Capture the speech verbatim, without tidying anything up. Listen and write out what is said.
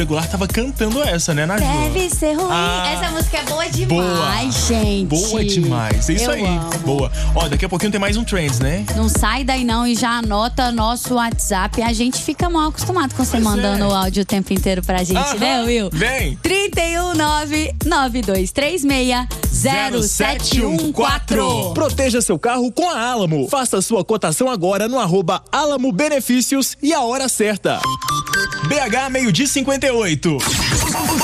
Regular tava cantando essa, né, Naju? Deve ser ruim. Ah, essa música é boa demais, boa. gente. Boa demais. É isso Eu aí. amo. Boa. Ó, daqui a pouquinho tem mais um Trends, né? Não sai daí não e já anota nosso WhatsApp. A gente fica mal acostumado com você Pois mandando é. o áudio o tempo inteiro pra gente, Aham. né, Will? Vem. trinta e um nove nove dois três seis zero sete um quatro. Proteja seu carro com a Alamo. Faça sua cotação agora no arroba Alamo Benefícios e a hora certa. B H, meio-dia e cinquenta e oito.